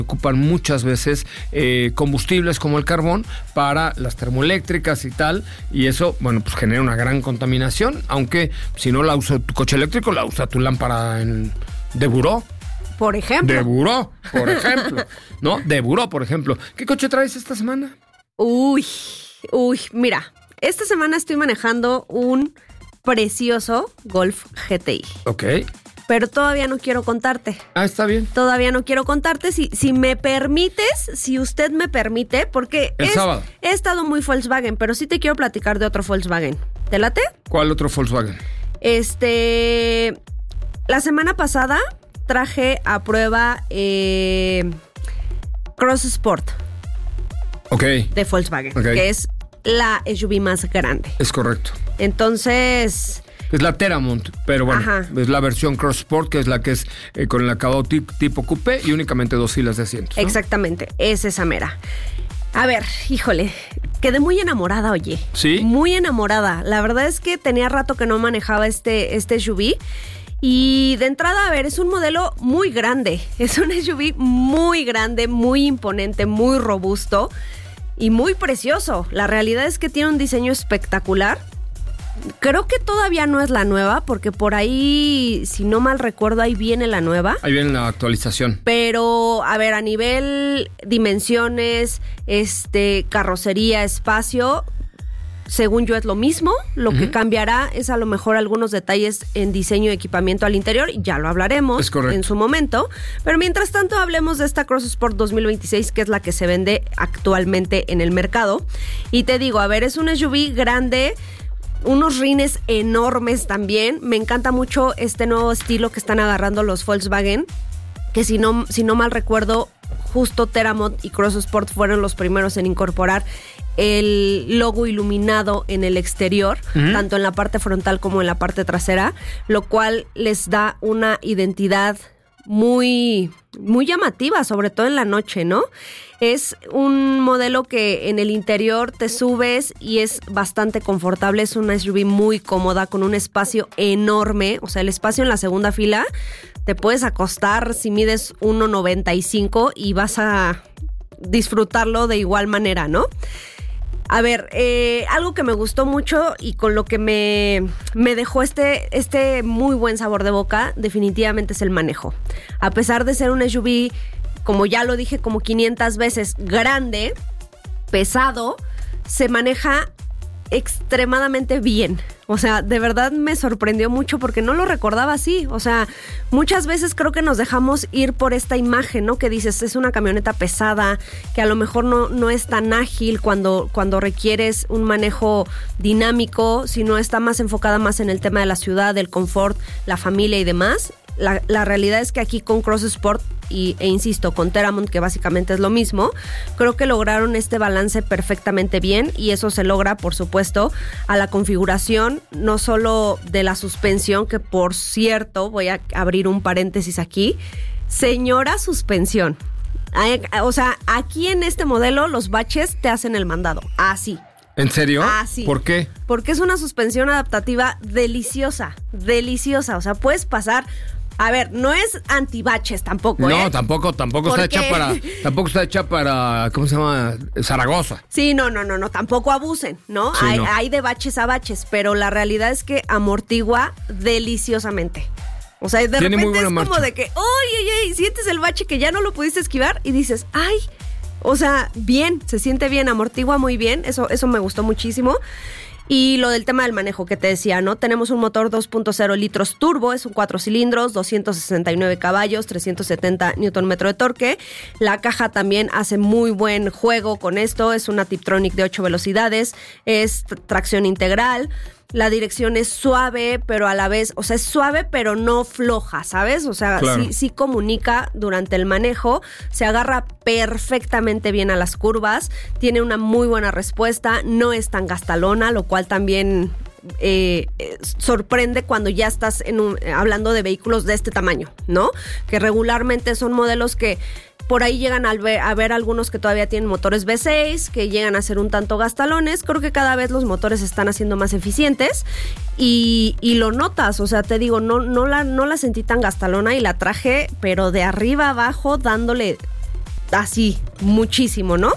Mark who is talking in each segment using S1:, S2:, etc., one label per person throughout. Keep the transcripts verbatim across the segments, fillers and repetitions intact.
S1: ocupan muchas veces eh, combustibles como el carbón para las termoeléctricas y tal, y eso, bueno, pues genera una gran contaminación, aunque si no la usa tu coche eléctrico, la usa tu lámpara en, de buró.
S2: Por ejemplo.
S1: De buró, por ejemplo. ¿No? De buró, por ejemplo. ¿Qué coche traes esta semana?
S2: Uy, uy, mira, esta semana estoy manejando un precioso Golf G T I.
S1: Ok.
S2: Pero todavía no quiero contarte.
S1: Ah, está bien.
S2: Todavía no quiero contarte. Si, si me permites, si usted me permite, porque
S1: El
S2: es,
S1: sábado.
S2: he estado muy Volkswagen, pero sí te quiero platicar de otro Volkswagen. ¿Te late?
S1: ¿Cuál otro Volkswagen?
S2: Este, la semana pasada traje a prueba eh, Cross Sport.
S1: Ok.
S2: De Volkswagen,
S1: okay.
S2: que es la S U V más grande.
S1: Es correcto.
S2: Entonces...
S1: Es la Teramont, pero bueno, Ajá. es la versión Cross Sport, que es la que es eh, con el acabado tip, tipo coupé y únicamente dos filas de asientos, ¿no?
S2: Exactamente, es esa mera. A ver, híjole, quedé muy enamorada, oye.
S1: ¿Sí?
S2: Muy enamorada. La verdad es que tenía rato que no manejaba este, este S U V. Y de entrada, a ver, es un modelo muy grande. Es un S U V muy grande, muy imponente, muy robusto y muy precioso. La realidad es que tiene un diseño espectacular. Creo que todavía no es la nueva, porque por ahí, si no mal recuerdo, ahí viene la nueva.
S1: Ahí viene la actualización.
S2: Pero, a ver, a nivel dimensiones, este, carrocería, espacio, según yo es lo mismo. Lo uh-huh. que cambiará es a lo mejor algunos detalles en diseño y equipamiento al interior, y ya lo hablaremos en su momento. Pero mientras tanto, hablemos de esta Cross Sport dos mil veintiséis, que es la que se vende actualmente en el mercado. Y te digo, a ver, es un S U V grande, unos rines enormes también. Me encanta mucho este nuevo estilo que están agarrando los Volkswagen, que si no, si no mal recuerdo, justo Teramont y Cross Sport fueron los primeros en incorporar el logo iluminado en el exterior, uh-huh. tanto en la parte frontal como en la parte trasera, lo cual les da una identidad muy, muy llamativa, sobre todo en la noche, ¿no? Es un modelo que en el interior te subes y es bastante confortable. Es una S U V muy cómoda, con un espacio enorme. O sea, el espacio en la segunda fila te puedes acostar si mides uno noventa y cinco y vas a disfrutarlo de igual manera, ¿no? A ver, eh, algo que me gustó mucho y con lo que me, me dejó este, este muy buen sabor de boca, definitivamente es el manejo. A pesar de ser un S U V, como ya lo dije como quinientas veces, grande, pesado, se maneja extremadamente bien. O sea, de verdad me sorprendió mucho porque no lo recordaba así. O sea, muchas veces creo que nos dejamos ir por esta imagen, ¿no? Que dices, es una camioneta pesada, que a lo mejor no, no es tan ágil cuando, cuando requieres un manejo dinámico, sino está más enfocada más en el tema de la ciudad, del confort, la familia y demás. La, la realidad es que aquí con Cross Sport y, e insisto, con Teramont, que básicamente es lo mismo, creo que lograron este balance perfectamente bien, y eso se logra, por supuesto, a la configuración, no solo de la suspensión, que por cierto, voy a abrir un paréntesis aquí, señora suspensión. O sea, aquí en este modelo los baches te hacen el mandado, así.
S1: ¿En serio?
S2: Ah, sí.
S1: ¿Por qué?
S2: Porque es una suspensión adaptativa deliciosa, deliciosa. O sea, puedes pasar... A ver, no es antibaches tampoco, ¿eh?
S1: No, tampoco, tampoco está hecha para... Tampoco está hecha para... ¿Cómo se llama? Zaragoza.
S2: Sí, no, no, no, no. Tampoco abusen, ¿no? Sí, hay, no. hay de baches a baches, pero la realidad es que amortigua deliciosamente. O sea, de
S1: Tiene
S2: repente
S1: muy buena
S2: es
S1: marcha.
S2: como de que, oye, oye, sientes el bache que ya no lo pudiste esquivar y dices, ay... O sea, bien, se siente bien, amortigua muy bien, eso, eso me gustó muchísimo. Y lo del tema del manejo que te decía, ¿no? Tenemos un motor dos punto cero litros turbo, es un cuatro cilindros, doscientos sesenta y nueve caballos, trescientos setenta newton metro de torque. La caja también hace muy buen juego con esto, es una Tiptronic de ocho velocidades, es tracción integral. La dirección es suave, pero a la vez, o sea, es suave, pero no floja, ¿sabes? O sea, claro. sí, sí comunica durante el manejo, se agarra perfectamente bien a las curvas, tiene una muy buena respuesta, no es tan gastalona, lo cual también eh, eh, sorprende cuando ya estás en un, eh, hablando de vehículos de este tamaño, ¿no? Que regularmente son modelos que por ahí llegan a ver, a ver algunos que todavía tienen motores V seis, que llegan a ser un tanto gastalones. Creo que cada vez los motores se están haciendo más eficientes y, y lo notas. O sea, te digo, no, no, la, no la sentí tan gastalona y la traje, pero de arriba abajo, dándole así, muchísimo, ¿no?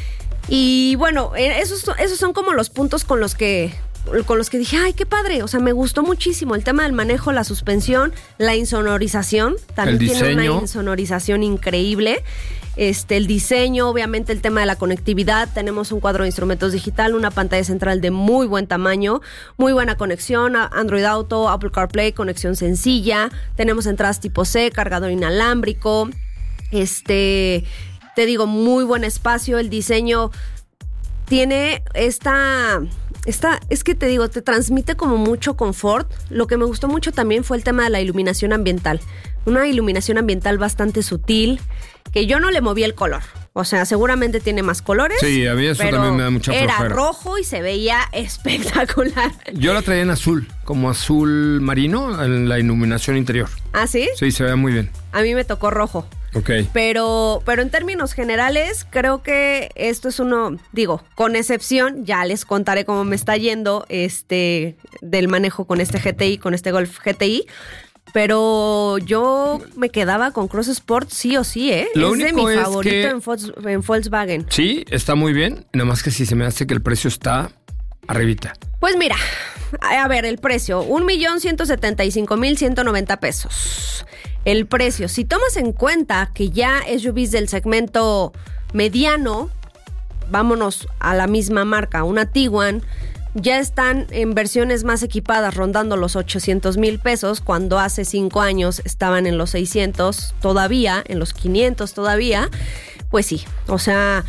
S2: Y bueno, esos, esos son como los puntos con los que con los que dije, ay, qué padre, o sea, me gustó muchísimo el tema del manejo, la suspensión, la insonorización, también tiene una insonorización increíble, este, el diseño, obviamente el tema de la conectividad, tenemos un cuadro de instrumentos digital, una pantalla central de muy buen tamaño, muy buena conexión, Android Auto, Apple CarPlay, conexión sencilla, tenemos entradas tipo C, cargador inalámbrico, este, te digo, muy buen espacio, el diseño tiene esta... Esta, es que te digo, te transmite como mucho confort. Lo que me gustó mucho también fue el tema de la iluminación ambiental. Una iluminación ambiental bastante sutil, que yo no le moví el color. O sea, seguramente tiene más colores.
S1: Sí, a mí eso también me da mucha flojera.
S2: Era rojo y se veía espectacular.
S1: Yo la traía en azul, como azul marino, en la iluminación interior.
S2: ¿Ah, sí?
S1: Sí, se veía muy bien.
S2: A mí me tocó rojo.
S1: Ok.
S2: Pero, pero en términos generales, creo que esto es uno, digo, con excepción, ya les contaré cómo me está yendo este del manejo con este G T I, con este Golf G T I. Pero yo me quedaba con Cross Sport sí o sí, ¿eh?
S1: Lo
S2: es de
S1: único
S2: mi
S1: es
S2: favorito
S1: que...
S2: en, Volks, en Volkswagen.
S1: Sí, está muy bien. Nada más que sí se me hace que el precio está arribita.
S2: Pues mira, a ver, el precio, un millón ciento setenta y cinco mil ciento noventa pesos. El precio, si tomas en cuenta que ya S U Vs del segmento mediano, vámonos a la misma marca, una Tiguan, ya están en versiones más equipadas rondando los ochocientos mil pesos, cuando hace cinco años estaban en los seiscientos todavía, en los quinientos todavía, pues sí, o sea,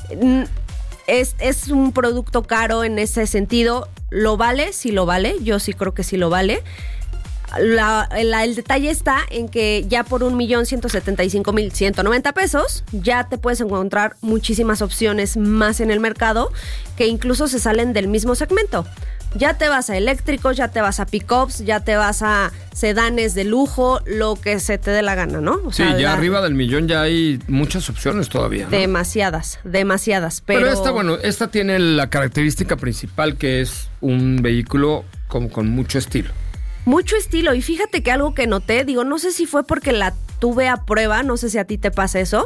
S2: es, es un producto caro en ese sentido. ¿Lo vale? Sí lo vale, yo sí creo que sí lo vale. La, la, el detalle está en que ya por un millón ciento setenta y cinco mil ciento noventa pesos ya te puedes encontrar muchísimas opciones más en el mercado que incluso se salen del mismo segmento. Ya te vas a eléctricos, ya te vas a pickups, ya te vas a sedanes de lujo, lo que se te dé la gana, ¿no? O
S1: sí,
S2: sea,
S1: ya
S2: la,
S1: arriba del millón ya hay muchas opciones todavía, ¿no?
S2: Demasiadas, demasiadas. Pero...
S1: pero esta, bueno, esta tiene la característica principal que es un vehículo con, con mucho estilo.
S2: Mucho estilo, y fíjate que algo que noté, digo, no sé si fue porque la tuve a prueba, no sé si a ti te pasa eso,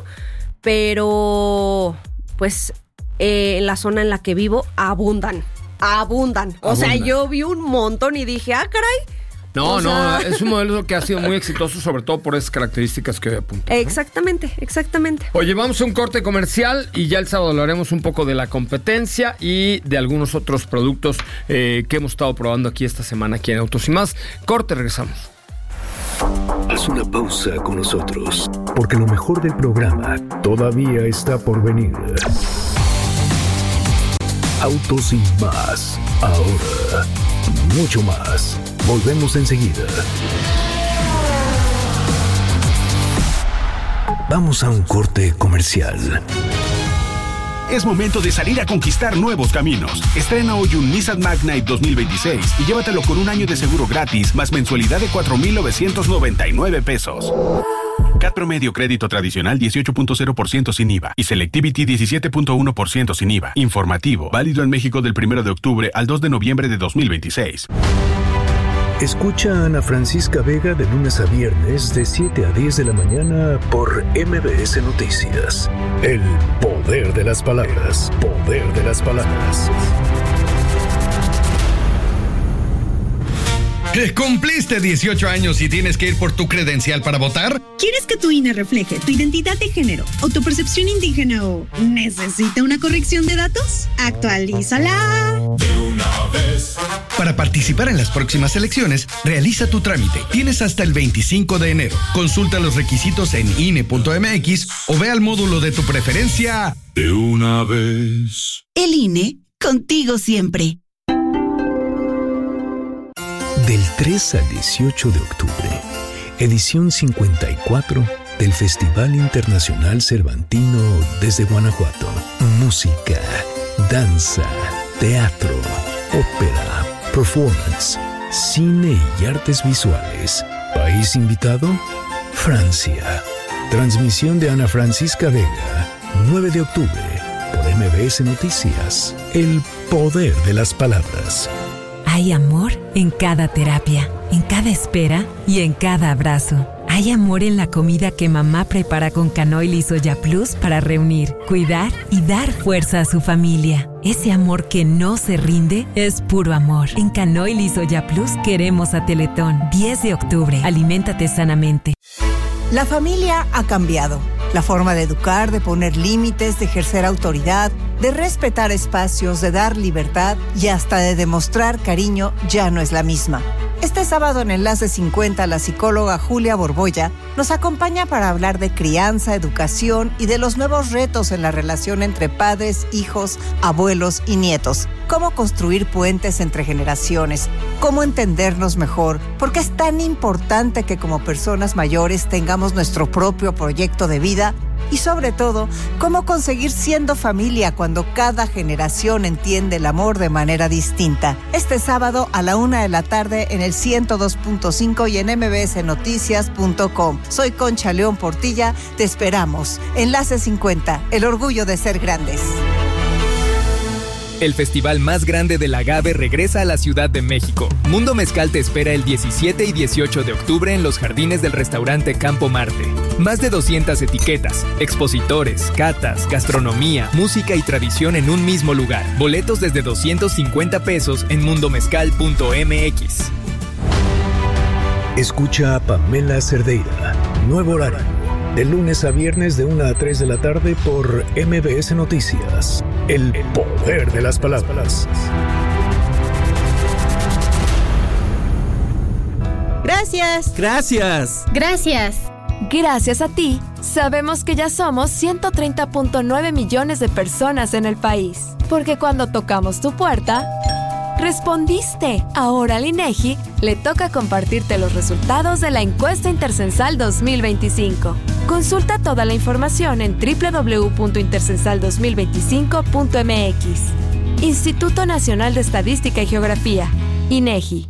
S2: pero pues eh, en la zona en la que vivo abundan, abundan. O abundan. sea, yo vi un montón y dije, ah, caray.
S1: No,
S2: o
S1: no,
S2: sea...
S1: es un modelo que ha sido muy exitoso, sobre todo por esas características que hoy apunto, ¿no?
S2: Exactamente, exactamente.
S1: Oye, vamos a un corte comercial y ya el sábado hablaremos un poco de la competencia y de algunos otros productos eh, que hemos estado probando aquí esta semana aquí en Autos y Más. Corte, regresamos.
S3: Haz una pausa con nosotros, porque lo mejor del programa todavía está por venir. Autos y Más, ahora mucho más. Volvemos enseguida. Vamos a un corte comercial.
S4: Es momento de salir a conquistar nuevos caminos. Estrena hoy un Nissan Magnite dos mil veintiséis y llévatelo con un año de seguro gratis, más mensualidad de cuatro mil novecientos noventa y nueve pesos. C A T promedio crédito tradicional dieciocho punto cero por ciento sin I V A y Selectivity diecisiete punto uno por ciento sin I V A. Informativo, válido en México del primero de octubre al dos de noviembre de dos mil veintiséis.
S3: Escucha a Ana Francisca Vega de lunes a viernes de siete a diez de la mañana por M B S Noticias. El poder de las palabras, poder de las palabras.
S5: ¿Cumpliste dieciocho años y tienes que ir por tu credencial para votar?
S6: ¿Quieres que tu I N E refleje tu identidad de género, autopercepción indígena o necesita una corrección de datos? ¡Actualízala!
S5: De una vez. Para participar en las próximas elecciones, realiza tu trámite. Tienes hasta el veinticinco de enero. Consulta los requisitos en I N E punto M X o ve al módulo de tu preferencia.
S7: De una vez.
S6: El I N E, contigo siempre.
S3: Del tres al dieciocho de octubre, edición cincuenta y cuatro del Festival Internacional Cervantino desde Guanajuato. Música, danza, teatro, ópera, performance, cine y artes visuales. País invitado: Francia. Transmisión de Ana Francisca Vega, nueve de octubre, por M B S Noticias. El poder de las palabras.
S8: Hay amor en cada terapia, en cada espera y en cada abrazo. Hay amor en la comida que mamá prepara con Canoil y Soya Plus para reunir, cuidar y dar fuerza a su familia. Ese amor que no se rinde es puro amor. En Canoil y Soya Plus queremos a Teletón. diez de octubre. Aliméntate sanamente.
S9: La familia ha cambiado. La forma de educar, de poner límites, de ejercer autoridad, de respetar espacios, de dar libertad y hasta de demostrar cariño ya no es la misma. Este sábado en Enlace cincuenta, la psicóloga Julia Borbolla nos acompaña para hablar de crianza, educación y de los nuevos retos en la relación entre padres, hijos, abuelos y nietos. Cómo construir puentes entre generaciones, cómo entendernos mejor, por qué es tan importante que como personas mayores tengamos nuestro propio proyecto de vida y sobre todo, cómo conseguir siendo familia cuando cada generación entiende el amor de manera distinta. Este sábado a la una de la tarde en el ciento dos punto cinco y en eme be ese noticias punto com. Soy Concha León Portilla, te esperamos. Enlace cincuenta, el orgullo de ser grandes.
S10: El festival más grande del agave regresa a la Ciudad de México. Mundo Mezcal te espera el diecisiete y dieciocho de octubre en los jardines del restaurante Campo Marte. Más de doscientas etiquetas, expositores, catas, gastronomía, música y tradición en un mismo lugar. Boletos desde doscientos cincuenta pesos en mundo mezcal punto eme equis.
S3: Escucha a Pamela Cerdeira. Nuevo horario. De lunes a viernes de una a tres de la tarde por eme be ese Noticias. El poder de las palabras.
S11: Gracias.
S12: Gracias.
S11: Gracias.
S13: Gracias a ti, sabemos que ya somos ciento treinta punto nueve millones de personas en el país. Porque cuando tocamos tu puerta, respondiste. Ahora al INEGI le toca compartirte los resultados de la encuesta intercensal dos mil veinticinco. Consulta toda la información en doble u doble u doble u punto intercensal dos mil veinticinco punto eme equis. Instituto Nacional de Estadística y Geografía, INEGI.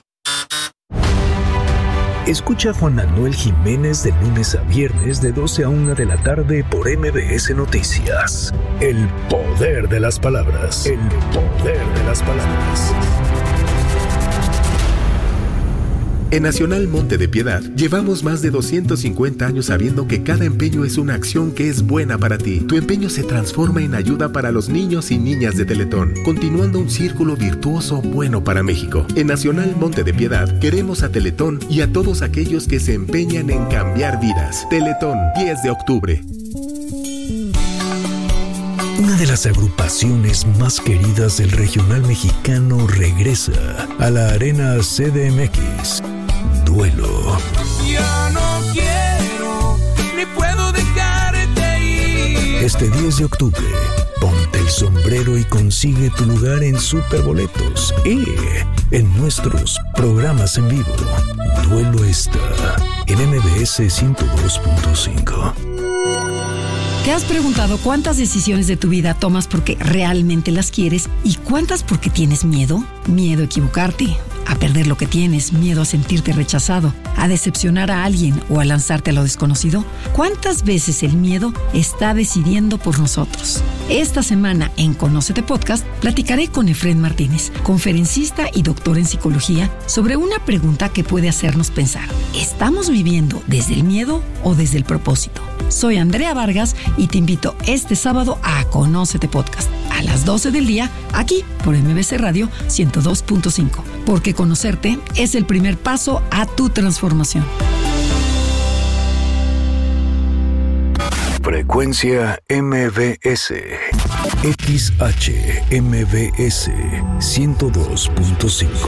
S3: Escucha a Juan Manuel Jiménez de lunes a viernes de doce a una de la tarde por eme be ese Noticias. El poder de las palabras. El poder de las palabras.
S14: En Nacional Monte de Piedad, llevamos más de doscientos cincuenta años sabiendo que cada empeño es una acción que es buena para ti. Tu empeño se transforma en ayuda para los niños y niñas de Teletón, continuando un círculo virtuoso bueno para México. En Nacional Monte de Piedad, queremos a Teletón y a todos aquellos que se empeñan en cambiar vidas. Teletón, diez de octubre.
S3: Una de las agrupaciones más queridas del regional mexicano regresa a la Arena C D M X. Duelo.
S15: Ya no quiero, ni puedo dejarte ir.
S3: Este diez de octubre, ponte el sombrero y consigue tu lugar en Superboletos y en nuestros programas en vivo. Duelo está en eme be ese ciento dos punto cinco.
S16: ¿Te has preguntado cuántas decisiones de tu vida tomas porque realmente las quieres y cuántas porque tienes miedo? Miedo a equivocarte, a perder lo que tienes, miedo a sentirte rechazado, a decepcionar a alguien o a lanzarte a lo desconocido. ¿Cuántas veces el miedo está decidiendo por nosotros? Esta semana en Conócete Podcast platicaré con Efrén Martínez, conferencista y doctor en psicología, sobre una pregunta que puede hacernos pensar: ¿estamos viviendo desde el miedo o desde el propósito? Soy Andrea Vargas y te invito este sábado a Conócete Podcast a las doce del día aquí por eme be ese Radio ciento dos punto cinco, porque conocerte es el primer paso a tu transformación.
S3: Frecuencia eme be ese. equis hache eme be ese ciento dos punto cinco.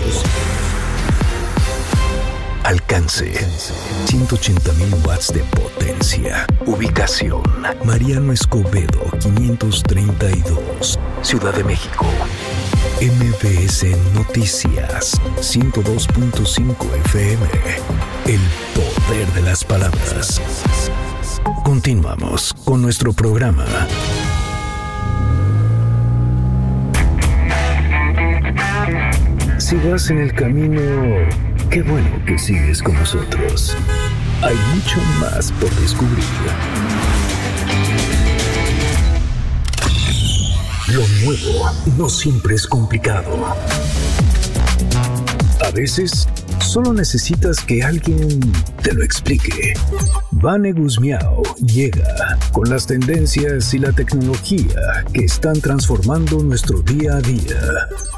S3: Alcance ciento ochenta mil watts de potencia. Ubicación: Mariano Escobedo quinientos treinta y dos, Ciudad de México. eme be ese Noticias ciento dos punto cinco efe eme. El poder de las palabras. Continuamos con nuestro programa. Si vas en el camino, qué bueno que sigues con nosotros. Hay mucho más por descubrir. Lo nuevo no siempre es complicado. A veces Solo necesitas que alguien te lo explique. Vane Guzmiao llega con las tendencias y la tecnología que están transformando nuestro día a día.